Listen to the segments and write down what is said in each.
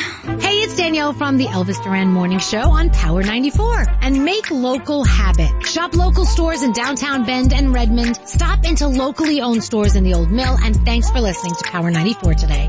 Hey, it's Danielle from the Elvis Duran Morning Show on Power 94. And make local habit. Shop local stores in downtown Bend and Redmond. Stop into locally owned stores in the Old Mill. And thanks for listening to Power 94 today.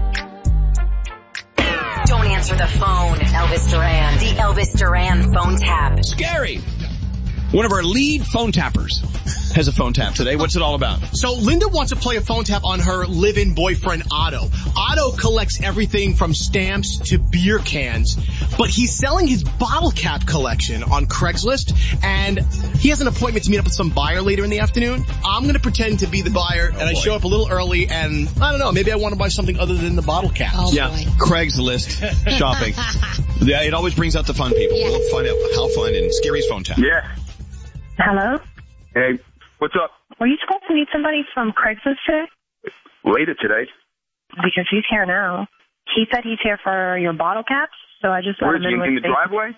Don't answer the phone. Elvis Duran. The Elvis Duran phone tap. Scary. One of our lead phone tappers has a phone tap today. What's it all about? So Linda wants to play a phone tap on her live-in boyfriend, Otto. Otto collects everything from stamps to beer cans, but he's selling his bottle cap collection on Craigslist, and he has an appointment to meet up with some buyer later in the afternoon. I'm going to pretend to be the buyer, and I show up a little early, and I don't know, maybe I want to buy something other than the bottle caps. Oh, yeah, boy. Craigslist shopping. Yeah, it always brings out the fun people. Yeah. We'll find out how fun in Scary's phone tap. Yeah. Hello? Hey, what's up? Were you supposed to meet somebody from Craigslist today? Later today. Because he's here now. He said he's here for your bottle caps, so I just let Where him is he? In the basement. driveway?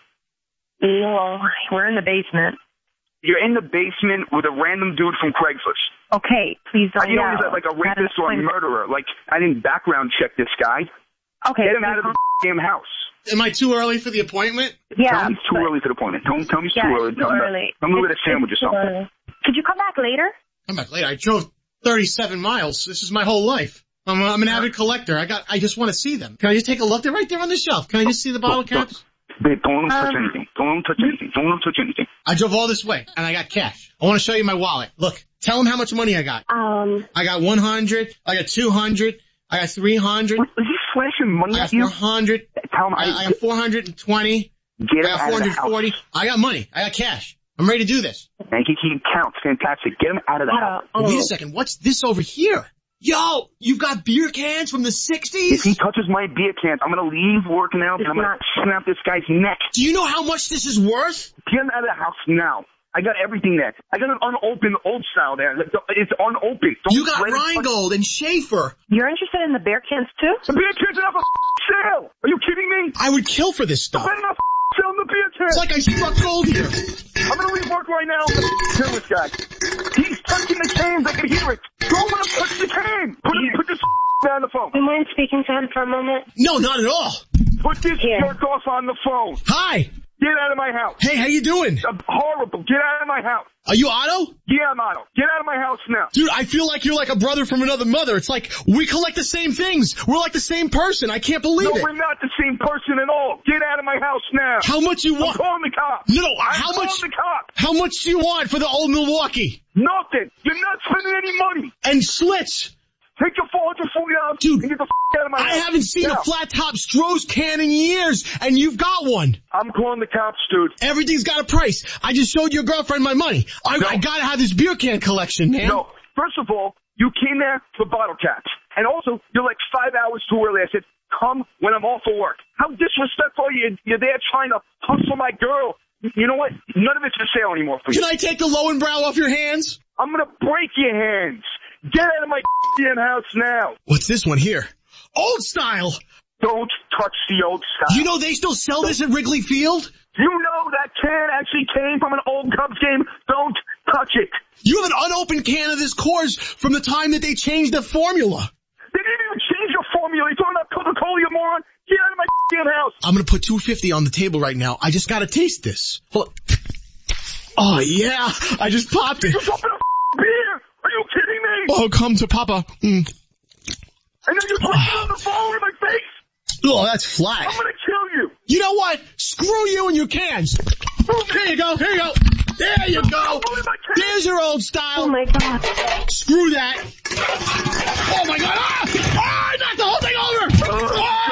No, we're in the basement. You're in the basement with a random dude from Craigslist. Okay, please don't You know yell. he's like a I had an rapist or a appointment. murderer. Like, I didn't background check this guy. Okay. Get him out of the damn house. Am I too early for the appointment? Yeah. Tell me it's too early for the appointment. Don't tell me it's Yeah, too early. it's too early. I'm going to get a sandwich or It's too something. early. Could you come back later? Come back later. I drove 37 miles. This is my whole life. I'm an avid collector. I just want to see them. Can I just take a look? They're right there on the shelf. Can I just see the bottle caps? Babe, don't let him touch anything. Don't let him touch anything. Don't let him touch anything. I drove all this way, and I got cash. I want to show you my wallet. Look, tell them how much money I got. I got 100. I got 200. I got 300. Is he flashing money I got at you? 400. Tell him I got 420. Get I him got out of the 440. house. I got money. I got cash. I'm ready to do this. And he counts. Fantastic. Get him out of the house. Wait a second. What's this over here? Yo, you've got beer cans from the 60s? If he touches my beer cans, I'm going to leave work now and I'm going to snap this guy's neck. Do you know how much this is worth? Get him out of the house now. I got everything there. I got an unopened old style there. It's unopened. Don't You got let it touch- Rheingold and Schaefer. You're interested in the beer cans too? The beer cans are for sale. Are you kidding me? I would kill for this stuff. I'm not selling the beer cans. It's like I struck gold here. I'm going to leave work right now. Kill this guy. He's touching the cans. I can hear it. Don't let him touch the can. Put this down the phone. Do you mind speaking to him for a moment? No, not at all. Put this jerk off on the phone. Hi. Get out of my house. Hey, how you doing? I'm horrible. Get out of my house. Are you Otto? Yeah, I'm Otto. Get out of my house now. Dude, I feel like you're like a brother from another mother. It's like we collect the same things. We're like the same person. I can't believe No, it. we're not the same person at all. Get out of my house now. How much you I'm want? calling the cops. No, I'm how calling much? the cops. How much do you want for the old Milwaukee? Nothing. You're not spending any money. And Schlitz? Take your $440 Dude, and get the out of my house. I haven't seen now. a flat top Stroh's can in years, and you've got one. I'm calling the cops, dude. Everything's got a price. I just showed your girlfriend my money. I gotta have this beer can collection, man. No. First of all, you came there for bottle caps. And also, you're like 5 hours too early. I said, come when I'm off of work. How disrespectful are you? You're there trying to hustle my girl. You know what? None of it's for sale anymore for you. Can I take the Lowenbrow off your hands? I'm going to break your hands. Get out of my damn house now. What's this one here? Old style. Don't touch the old style. You know they still sell this at Wrigley Field? You know that can actually came from an old Cubs game. Don't touch it. You have an unopened can of this Coors from the time that they changed the formula. They didn't even change your formula. You're talking about Coca-Cola, you moron. Get out of my damn house. I'm gonna put $2.50 on the table right now. I just gotta taste this. Hold on. Oh yeah, I just popped it. You're dropping a beer. Are you kidding me? Oh, come to Papa. And then you're drinking on the phone in my face. Oh, that's flat. I'm going to kill you. You know what? Screw you and your cans. Here you go. Here you go. There you go. There's your old style. Oh my God. Screw that. Oh my God. Ah! I knocked the whole thing over.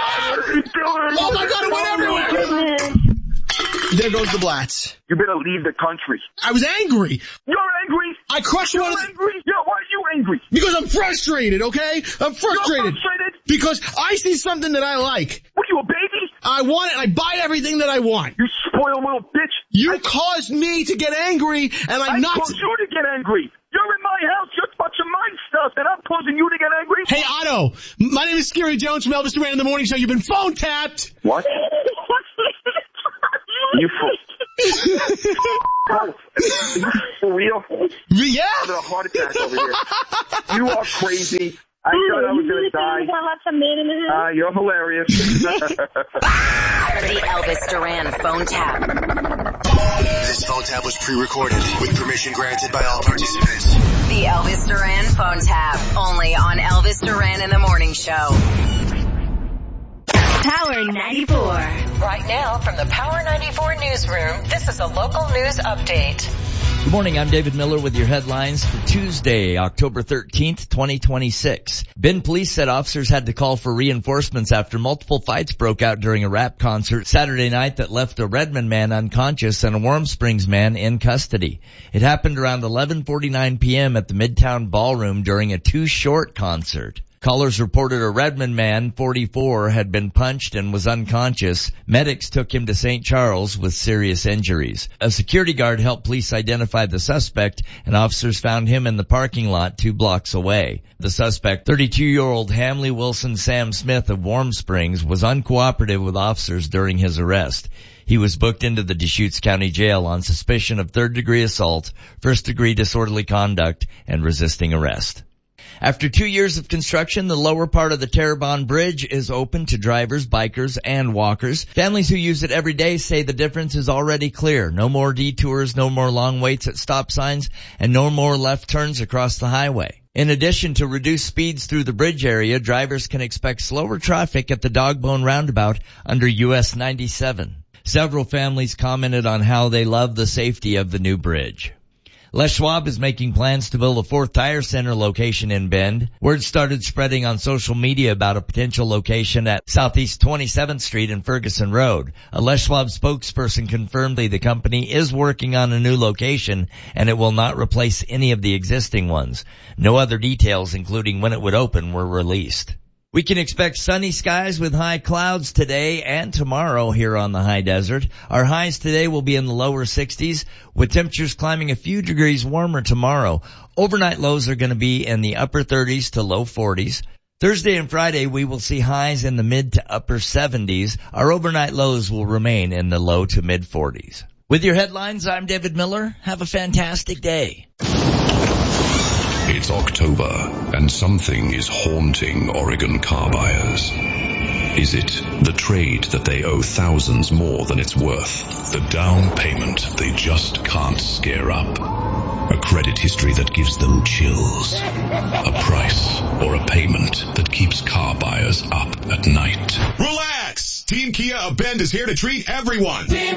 Oh my God, it went everywhere. There goes the Blatz. You better leave the country. I was angry. You're angry? I crushed You're one of the... angry? Yeah, why are you angry? Because I'm frustrated, okay? I'm frustrated. You're frustrated? Because I see something that I like. What, you a baby? I want it, I buy everything that I want. You spoiled little bitch. You caused me to get angry, and I knocked... caused you to get angry. You're in my house. You're touching my stuff, and I'm causing you to get angry? Hey, Otto. My name is Scary Jones from Elvis Duran in the Morning Show. You've been phone tapped. What? You for real? Yeah. I'm having a heart attack over here. You are crazy. I thought I was going to die. You're gonna let some man in the house? You're hilarious. The Elvis Duran phone tap. This phone tap was pre-recorded with permission granted by all participants. The Elvis Duran phone tap. Only on Elvis Duran in the Morning Show. Power 94. Right now from the Power 94 newsroom, this is a local news update. Good morning, I'm David Miller with your headlines for Tuesday, October 13th, 2026. Bend police said officers had to call for reinforcements after multiple fights broke out during a rap concert Saturday night that left a Redmond man unconscious and a Warm Springs man in custody. It happened around 11:49 p.m. at the Midtown Ballroom during a Too Short concert. Callers reported a Redmond man, 44, had been punched and was unconscious. Medics took him to St. Charles with serious injuries. A security guard helped police identify the suspect, and officers found him in the parking lot 2 blocks away. The suspect, 32-year-old Hamley Wilson Sam Smith of Warm Springs, was uncooperative with officers during his arrest. He was booked into the Deschutes County Jail on suspicion of third-degree assault, first-degree disorderly conduct, and resisting arrest. After 2 years of construction, the lower part of the Terrebonne Bridge is open to drivers, bikers, and walkers. Families who use it every day say the difference is already clear. No more detours, no more long waits at stop signs, and no more left turns across the highway. In addition to reduced speeds through the bridge area, drivers can expect slower traffic at the Dogbone Roundabout under US 97. Several families commented on how they love the safety of the new bridge. Les Schwab is making plans to build a 4th tire center location in Bend. Word started spreading on social media about a potential location at Southeast 27th Street and Ferguson Road. A Les Schwab spokesperson confirmed the company is working on a new location and it will not replace any of the existing ones. No other details, including when it would open, were released. We can expect sunny skies with high clouds today and tomorrow here on the high desert. Our highs today will be in the lower 60s, with temperatures climbing a few degrees warmer tomorrow. Overnight lows are going to be in the upper 30s to low 40s. Thursday and Friday we will see highs in the mid to upper 70s. Our overnight lows will remain in the low to mid 40s. With your headlines, I'm David Miller. Have a fantastic day. It's October, and something is haunting Oregon car buyers. Is it the trade that they owe thousands more than it's worth? The down payment they just can't scare up? A credit history that gives them chills? A price or a payment that keeps car buyers up at night? Relax! Team Kia of Bend is here to treat everyone.